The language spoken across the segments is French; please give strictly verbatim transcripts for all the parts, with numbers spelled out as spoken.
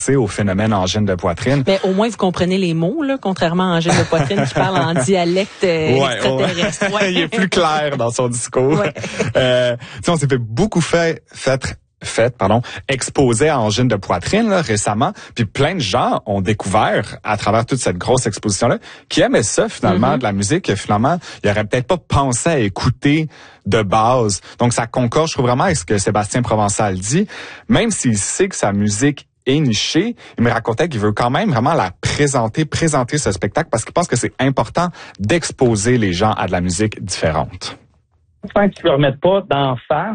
au phénomène angine de poitrine. Mais au moins, vous comprenez les mots, là, contrairement à angine de poitrine qui parle en dialecte euh, ouais, extraterrestre. Ouais. Il est plus clair dans son discours. Ouais. Euh, on s'est fait beaucoup fait, fait fait, pardon, exposé à angine de poitrine là, récemment, puis plein de gens ont découvert à travers toute cette grosse exposition-là qui aimaient ça finalement, mm-hmm. de la musique, que finalement, ils n'auraient peut-être pas pensé à écouter de base. Donc ça concorde, je trouve vraiment, avec ce que Sébastien Provençal dit, même s'il sait que sa musique est niché, il me racontait qu'il veut quand même vraiment la présenter, présenter ce spectacle parce qu'il pense que c'est important d'exposer les gens à de la musique différente. Tant qu'ils ne le remettent pas d'en face,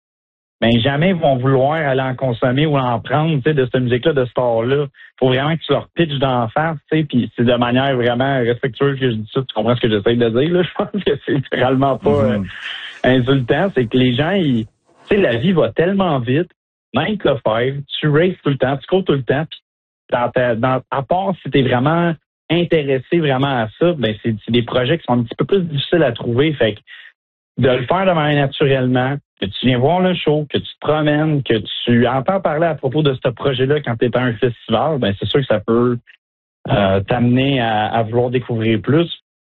ben jamais ils vont vouloir aller en consommer ou en prendre, tu sais, de cette musique-là, de ce art-là. Faut vraiment que tu leur pitches d'en face, tu sais, puis c'est de manière vraiment respectueuse que je dis ça. Tu comprends ce que j'essaie de dire, là? Je pense que c'est réellement pas mm-hmm. euh, insultant. C'est que les gens, ils, tu sais, la vie va tellement vite. Nine to five, tu races tout le temps, tu cours tout le temps, puis dans ta, dans, à part si t'es vraiment intéressé vraiment à ça, ben c'est, c'est des projets qui sont un petit peu plus difficiles à trouver. Fait que de le faire de manière naturellement, que tu viens voir le show, que tu te promènes, que tu entends parler à propos de ce projet-là quand tu es à un festival, ben c'est sûr que ça peut euh, t'amener à, à vouloir découvrir plus.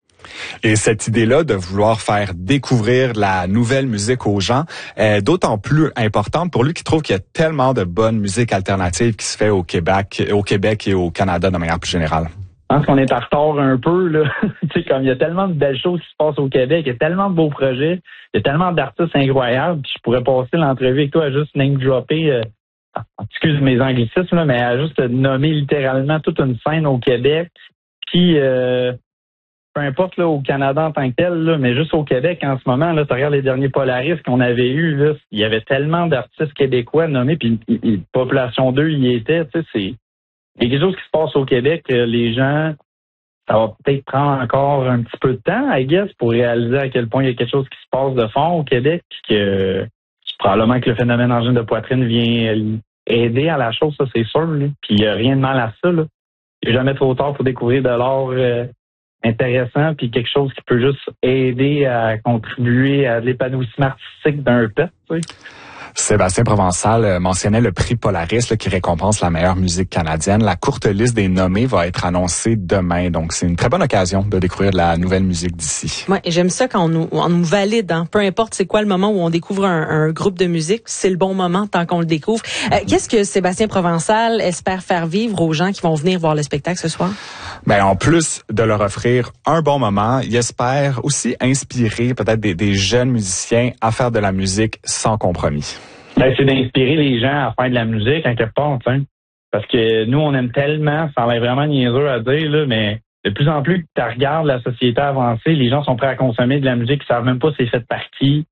Et cette idée-là de vouloir faire découvrir la nouvelle musique aux gens est d'autant plus importante pour lui qui trouve qu'il y a tellement de bonne musique alternative qui se fait au Québec, au Québec et au Canada de manière plus générale. Je pense qu'on est en retard un peu, là. Tu sais, comme il y a tellement de belles choses qui se passent au Québec, il y a tellement de beaux projets, il y a tellement d'artistes incroyables, puis je pourrais passer l'entrevue avec toi à juste name-dropper, euh, excuse mes anglicismes, là, mais à juste nommer littéralement toute une scène au Québec qui, euh, peu importe là au Canada en tant que tel, là, mais juste au Québec en ce moment, là, tu regardes les derniers Polaris qu'on avait eus, là, il y avait tellement d'artistes québécois nommés, puis Population deux y était, tu sais, c'est... Il y a quelque chose qui se passe au Québec, les gens, ça va peut-être prendre encore un petit peu de temps, I guess, pour réaliser à quel point il y a quelque chose qui se passe de fond au Québec, puis que probablement que le phénomène angine de poitrine vient aider à la chose, ça c'est sûr, là. Puis il n'y a rien de mal à ça, là. Il n'y a jamais trop tard pour découvrir de l'art euh, intéressant, puis quelque chose qui peut juste aider à contribuer à l'épanouissement artistique d'un peuple, tu sais. Sébastien Provençal mentionnait le prix Polaris là, qui récompense la meilleure musique canadienne. La courte liste des nommés va être annoncée demain. Donc, c'est une très bonne occasion de découvrir de la nouvelle musique d'ici. Ouais, et j'aime ça quand on nous, on nous valide. Hein. Peu importe c'est quoi le moment où on découvre un, un groupe de musique, c'est le bon moment tant qu'on le découvre. Euh, qu'est-ce que Sébastien Provençal espère faire vivre aux gens qui vont venir voir le spectacle ce soir? Ben, en plus de leur offrir un bon moment, il espère aussi inspirer peut-être des, des jeunes musiciens à faire de la musique sans compromis. Ben, c'est d'inspirer les gens à faire de la musique en quelque part, tu sais. Parce que nous, on aime tellement, ça a l'air vraiment niaiseux à dire, là, mais de plus en plus que tu regardes la société avancer, les gens sont prêts à consommer de la musique, ils savent même pas si c'est fait de partie.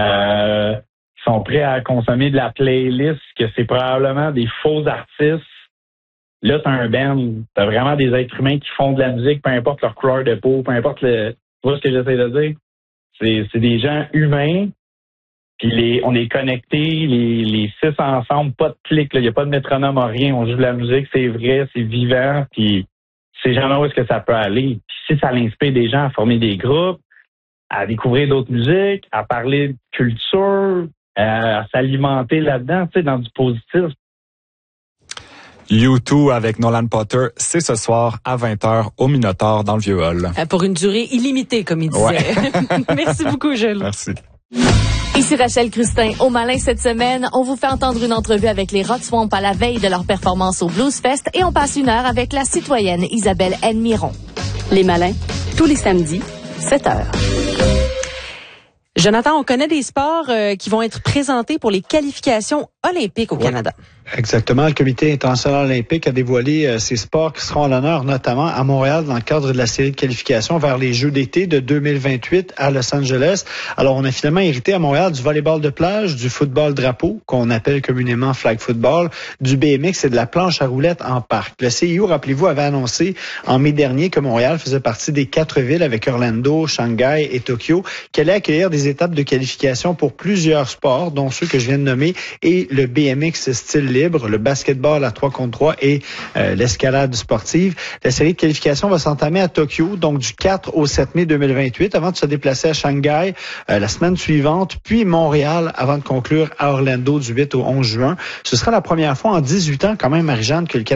Euh, ils sont prêts à consommer de la playlist, que c'est probablement des faux artistes. Là, t'as un band, t'as vraiment des êtres humains qui font de la musique, peu importe leur couleur de peau, peu importe le... Tu vois ce que j'essaie de dire? C'est, c'est des gens humains. Puis les, on est connectés, les, les six ensemble, pas de clic, il n'y a pas de métronome, rien. On joue de la musique, c'est vrai, c'est vivant, puis c'est jamais où est-ce que ça peut aller. Puis si ça l'inspire des gens à former des groupes, à découvrir d'autres musiques, à parler de culture, à s'alimenter là-dedans, tu sais, dans du positif. U deux avec Nolan Potter, c'est ce soir à vingt heures au Minotaur dans le Vieux Hall. Pour une durée illimitée, comme il disait. Ouais. Merci beaucoup, Jules. Merci. Ici Rachel Crustin. Au Malin cette semaine, on vous fait entendre une entrevue avec les Rock Swamp à la veille de leur performance au Blues Fest et on passe une heure avec la citoyenne Isabelle N. Miron. Les Malins, tous les samedis, sept heures. Jonathan, on connaît des sports euh, qui vont être présentés pour les qualifications olympiques au ouais. Canada. Exactement. Le Comité international olympique a dévoilé euh, ces sports qui seront à l'honneur, notamment à Montréal, dans le cadre de la série de qualifications vers les Jeux d'été de deux mille vingt-huit à Los Angeles. Alors, on a finalement hérité à Montréal du volleyball de plage, du football drapeau, qu'on appelle communément flag football, du B M X et de la planche à roulettes en parc. Le C I O, rappelez-vous, avait annoncé en mai dernier que Montréal faisait partie des quatre villes avec Orlando, Shanghai et Tokyo qui allaient accueillir des étapes de qualification pour plusieurs sports, dont ceux que je viens de nommer, et le B M X style libre, le basketball à trois contre trois et euh, l'escalade sportive. La série de qualification va s'entamer à Tokyo, donc du quatre au sept mai deux mille vingt-huit, avant de se déplacer à Shanghai euh, la semaine suivante, puis Montréal avant de conclure à Orlando du huit au onze juin. Ce sera la première fois en dix-huit ans quand même, Marie-Jeanne, que le Canada